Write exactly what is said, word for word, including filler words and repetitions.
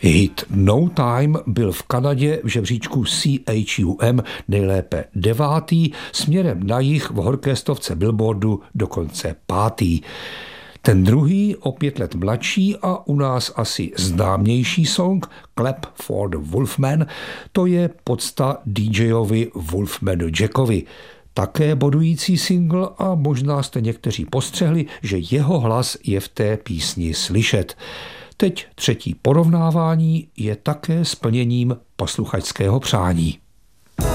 Hit No Time byl v Kanadě v žebříčku C H U M nejlépe devátý, směrem na jih v horké stovce Billboardu dokonce pátý. Ten druhý, o pět let mladší a u nás asi známější song Clap for the Wolfman, to je podsta DJovi Wolfmanu Jackovi. Také bodující single a možná jste někteří postřehli, že jeho hlas je v té písni slyšet. Teď třetí porovnávání je také splněním posluchačského přání.